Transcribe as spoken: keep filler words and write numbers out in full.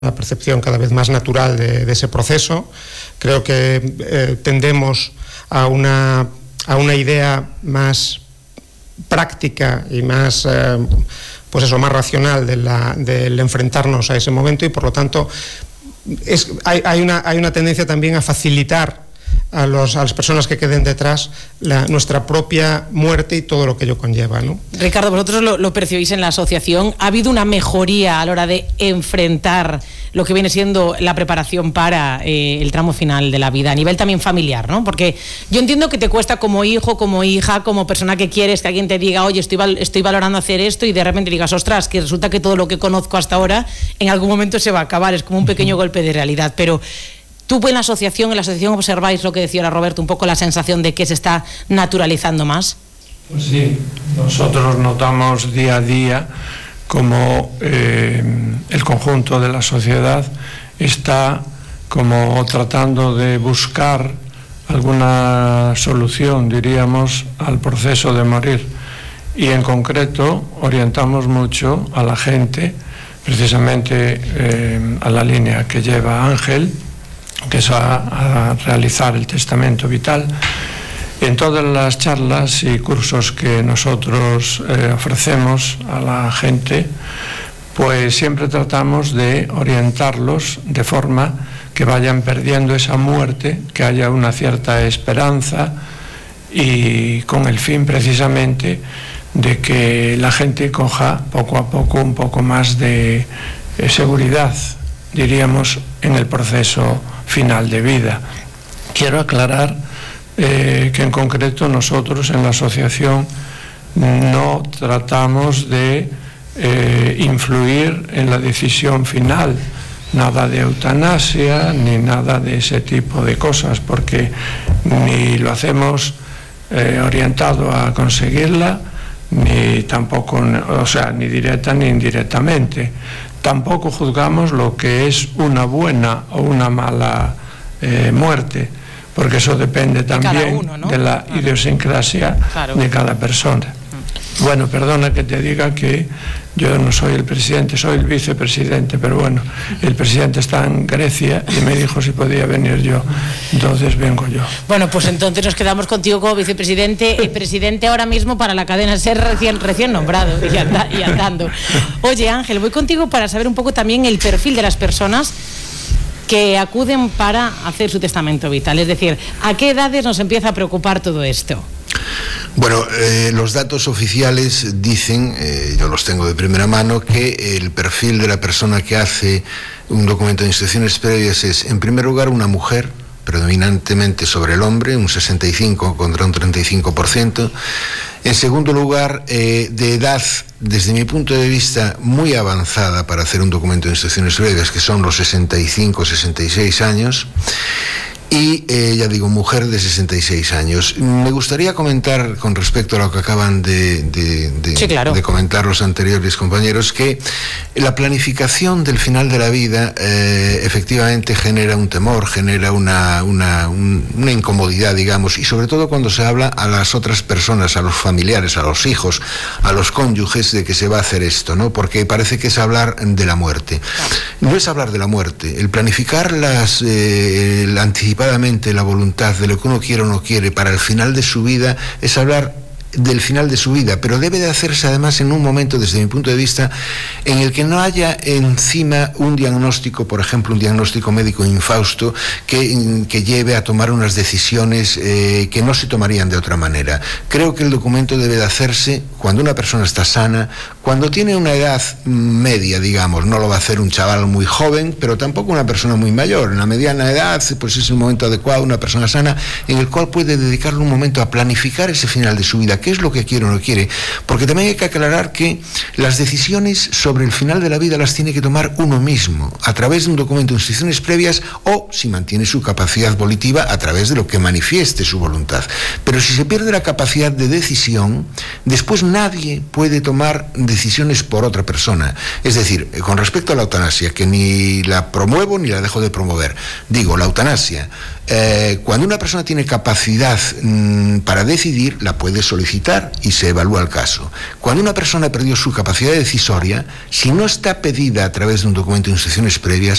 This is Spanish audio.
una percepción cada vez más natural de, de ese proceso. Creo que eh, tendemos a una, a una idea más práctica y más, eh, pues eso, más racional de la, del enfrentarnos a ese momento, y por lo tanto es, hay, hay, una, hay una tendencia también a facilitar a, los, a las personas que queden detrás la, nuestra propia muerte y todo lo que ello conlleva, ¿no? Ricardo, vosotros lo, lo percibís en la asociación. ¿Ha habido una mejoría a la hora de enfrentar lo que viene siendo la preparación para eh, el tramo final de la vida, a nivel también familiar, ¿no? Porque yo entiendo que te cuesta como hijo, como hija, como persona que quieres que alguien te diga, oye, estoy, val- estoy valorando hacer esto, y de repente digas, ostras, que resulta que todo lo que conozco hasta ahora en algún momento se va a acabar. Es como un pequeño golpe de realidad. Pero ¿tú en la asociación, en la asociación observáis lo que decía ahora Roberto, un poco la sensación de que se está naturalizando más? Pues sí, nosotros notamos día a día como eh, el conjunto de la sociedad está como tratando de buscar alguna solución, diríamos, al proceso de morir. Y en concreto orientamos mucho a la gente, precisamente eh, a la línea que lleva Ángel, que es a, a realizar el testamento vital. En todas las charlas y cursos que nosotros eh, ofrecemos a la gente, pues siempre tratamos de orientarlos de forma que vayan perdiendo esa muerte, que haya una cierta esperanza, y con el fin precisamente de que la gente coja poco a poco un poco más de eh, seguridad, diríamos, en el proceso final de vida. Quiero aclarar Eh, que en concreto nosotros en la asociación no tratamos de eh, influir en la decisión final, nada de eutanasia ni nada de ese tipo de cosas, porque ni lo hacemos eh, orientado a conseguirla, ni tampoco, o sea, ni directa ni indirectamente. Tampoco juzgamos lo que es una buena o una mala eh, muerte, porque eso depende también de, uno, ¿no? de la claro. idiosincrasia claro. de cada persona. Bueno, perdona que te diga que yo no soy el presidente, soy el vicepresidente, pero bueno, el presidente está en Grecia y me dijo si podía venir yo, entonces vengo yo. Bueno, pues entonces nos quedamos contigo como vicepresidente, el presidente ahora mismo para la cadena SER recién, recién nombrado y, anda, y andando. Oye, Ángel, voy contigo para saber un poco también el perfil de las personas que acuden para hacer su testamento vital. Es decir, ¿a qué edades nos empieza a preocupar todo esto? Bueno, eh, los datos oficiales dicen, eh, yo los tengo de primera mano, que el perfil de la persona que hace un documento de instrucciones previas es, en primer lugar, una mujer, predominantemente sobre el hombre, un sesenta y cinco contra un treinta y cinco por ciento. En segundo lugar, eh, de edad, desde mi punto de vista, muy avanzada para hacer un documento de instrucciones previas, que son los sesenta y cinco, sesenta y seis años. Y, eh, ya digo, mujer de sesenta y seis años. Me gustaría comentar, con respecto a lo que acaban de, de, de, sí, claro. de comentar los anteriores compañeros, que la planificación del final de la vida eh, efectivamente genera un temor, genera una, una, un, una incomodidad, digamos, y sobre todo cuando se habla a las otras personas, a los familiares, a los hijos, a los cónyuges, de que se va a hacer esto, ¿no? Porque parece que es hablar de la muerte. No es hablar de la muerte. El planificar las, eh, la anticipación la voluntad de lo que uno quiere o no quiere para el final de su vida es hablar del final de su vida, pero debe de hacerse además en un momento, desde mi punto de vista, en el que no haya encima un diagnóstico, por ejemplo, un diagnóstico médico infausto que, que lleve a tomar unas decisiones eh, que no se tomarían de otra manera. Creo que el documento debe de hacerse cuando una persona está sana, cuando tiene una edad media, digamos. No lo va a hacer un chaval muy joven, pero tampoco una persona muy mayor. En la mediana edad, pues es el momento adecuado, una persona sana, en el cual puede dedicarle un momento a planificar ese final de su vida, qué es lo que quiere o no quiere, porque también hay que aclarar que las decisiones sobre el final de la vida las tiene que tomar uno mismo, a través de un documento de instrucciones previas, o, si mantiene su capacidad volitiva, a través de lo que manifieste su voluntad. Pero si se pierde la capacidad de decisión, después nadie puede tomar decisiones por otra persona. Es decir, con respecto a la eutanasia, que ni la promuevo ni la dejo de promover, digo, la eutanasia, Eh, cuando una persona tiene capacidad mmm, para decidir, la puede solicitar y se evalúa el caso. Cuando una persona perdió su capacidad decisoria, si no está pedida a través de un documento de instrucciones previas,